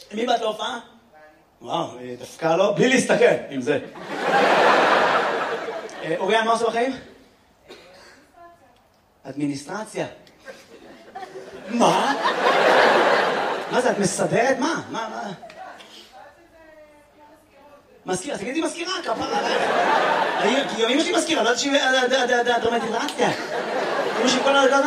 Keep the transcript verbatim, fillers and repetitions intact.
מי באת להופעה? וואו, דווקא לא, בלי להסתכל עם זה. אוריאן, מה עושה בחיים? אדמיניסטרציה. מה? מה זה, את מסדרת? מה? מה, מה? מזכירה, תגידי מזכירה, כפרה עליי. כי אמא שלי מזכירה, לא יודעת שהיא דרמטיזציה. אמא שלי כל הרגע